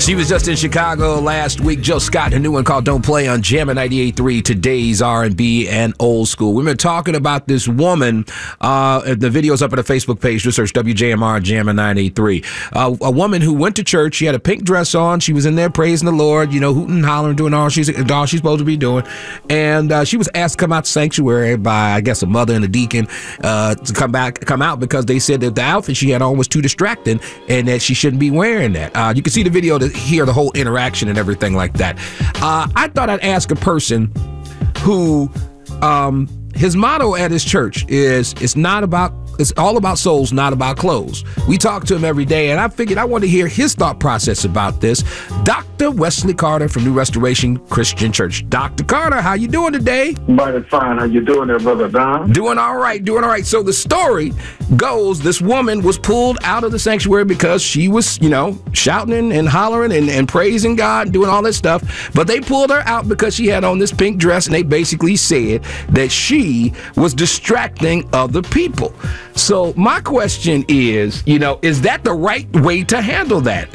She was just in Chicago last week. Jill Scott, her new one called Don't Play on Jammin' 98.3, today's R&B and old school. We've been talking about this woman. The video's up on the Facebook page. Just search WJMR Jammin' 98.3. A woman who went to church. She had a pink dress on. She was in there praising the Lord, hooting and hollering, doing all she's supposed to be doing. And she was asked to come out the sanctuary by, I guess, a mother and a deacon to come out because they said that the outfit she had on was too distracting and that she shouldn't be wearing that. You can see the video to hear the whole interaction and everything like that. I thought I'd ask a person who his motto at his church is it's all about souls, not about clothes. We talk to him every day, and I figured I want to hear his thought process about this. Dr. Wesley Carter from New Restoration Christian Church. Dr. Carter, how you doing today? Mighty fine. How you doing there, Brother Don? Doing all right. So the story goes, this woman was pulled out of the sanctuary because she was, shouting and hollering and praising God, doing all that stuff. But they pulled her out because she had on this pink dress, and they basically said that she was distracting other people. So my question is, is that the right way to handle that?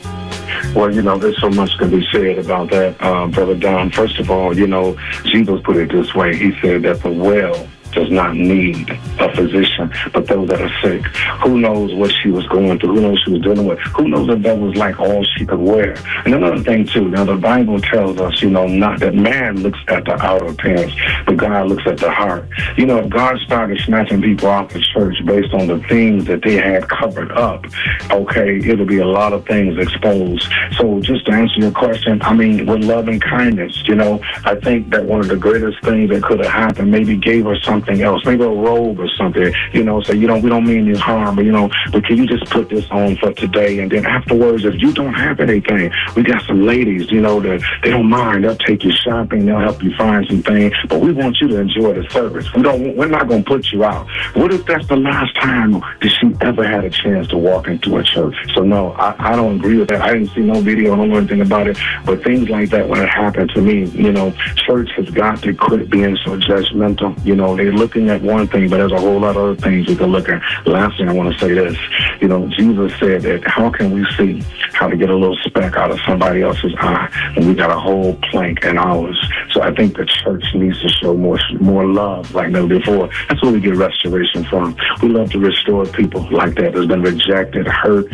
Well, there's so much to be said about that, Brother Don. First of all, Jesus put it this way. He said that the well does not need a physician, but those that are sick. Who knows what she was going through? Who knows what she was dealing with? Who knows if that was like all she could wear? And another thing too, now the Bible tells us, not that man looks at the outer appearance, but God looks at the heart. If God started snatching people off the church based on the things that they had covered up, okay, it'll be a lot of things exposed. So just to answer your question, with love and kindness, I think that one of the greatest things that could have happened, maybe gave her something else, maybe a robe or something, say, we don't mean any harm, but can you just put this on for today? And then afterwards, if you don't have anything, we got some ladies, that they don't mind. They'll take you shopping. They'll help you find some things, but we want you to enjoy the service. We're not going to put you out. What if that's the last time that she ever had a chance to walk into a church? So no, I don't agree with that. I didn't see no video. I don't know anything about it, but things like that, when it happened to me, church has got to quit being so judgmental. They're looking at one thing, but there's a whole lot of other things we can look at. Last thing I want to say this, Jesus said that how can we see how to get a little speck out of somebody else's eye when we got a whole plank in ours? So I think the church needs to show more love like never before. That's where we get restoration from. We love to restore people like that that's been rejected, hurt,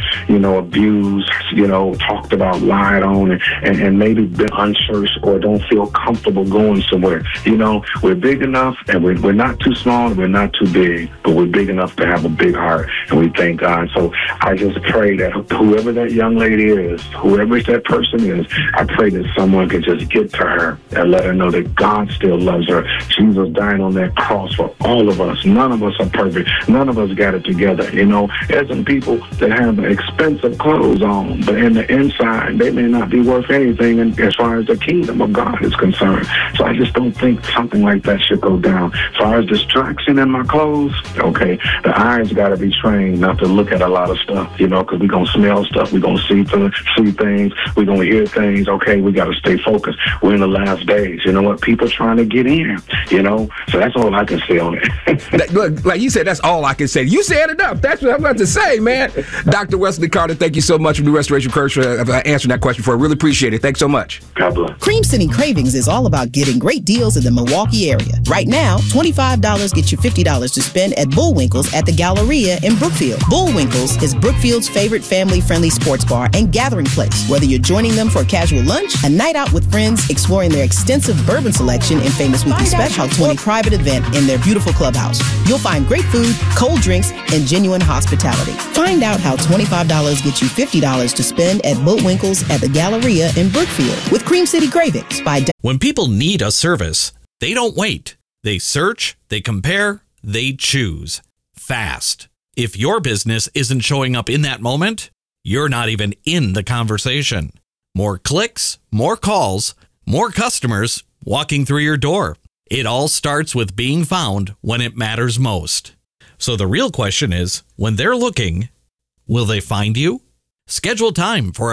abused, talked about, lied on, and maybe been unchurched or don't feel comfortable going somewhere. We're big enough, and we're not too small, and we're not too big, but we're big enough to have a big heart, and we thank God. So I just pray that whoever that young lady is, whoever that person is, I pray that someone can just get to her and let her know that God still loves her. Jesus died on that cross for all of us. None of us are perfect. None of us got it together. There's some people that have expensive clothes on, but in the inside, they may not be worth anything as far as the kingdom of God is concerned. So I just don't think something like that should go down. As far as distraction in my clothes, okay, the eyes got to be trained not to look at a lot of stuff, because we're going to smell stuff, we're going to see things, we're going to hear things. Okay, we got to stay focused. We're in the last days. What? People trying to get in, So that's all I can say on it. Look, like you said, that's all I can say. You said enough. That's what I'm about to say, man. Dr. Wesley Carter, thank you so much from New Restoration Church for answering that question for. I really appreciate it. Thanks so much. God bless. Cream City Cravings is all about getting great deals in the Milwaukee area. Right now, $25 gets you $50 to spend at Bullwinkle's at the Galleria in Brookfield. Bullwinkle's is Brookfield's favorite family-friendly sports bar and gathering place. Whether you're joining them for a casual lunch, a night out with friends, exploring their extensive bourbon selection in Famous Weekly Special, 20 private event in their beautiful clubhouse, you'll find great food, cold drinks, and genuine hospitality. Find out how $25 gets you $50 to spend at Bullwinkle's at the Galleria in Brookfield with Cream City Cravings by When people need a service, they don't wait. They search, they compare, they choose. Fast. If your business isn't showing up in that moment, you're not even in the conversation. More clicks, more calls, more customers walking through your door. It all starts with being found when it matters most. So the real question is, when they're looking, will they find you? Schedule time for